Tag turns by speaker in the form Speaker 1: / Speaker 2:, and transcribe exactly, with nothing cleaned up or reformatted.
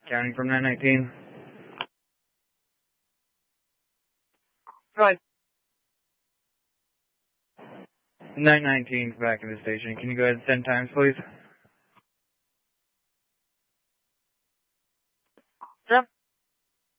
Speaker 1: Counting from nine nineteen.
Speaker 2: Go ahead.
Speaker 1: nine nineteen's back in the station. Can you go ahead and send times, please?